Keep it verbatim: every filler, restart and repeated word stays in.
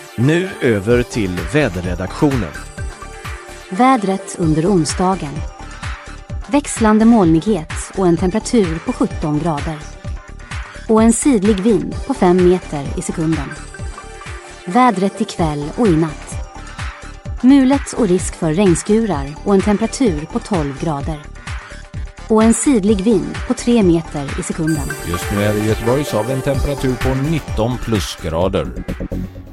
Nu över till väderredaktionen. Vädret under onsdagen. Växlande molnighet och en temperatur på sjutton grader. Och en sidlig vind på fem meter i sekunden. Vädret ikväll och i natt. Mulet och risk för regnskurar och en temperatur på tolv grader. Och en sidlig vind på tre meter i sekunden. Just nu är det i Göteborg så har vi en temperatur på nitton plusgrader.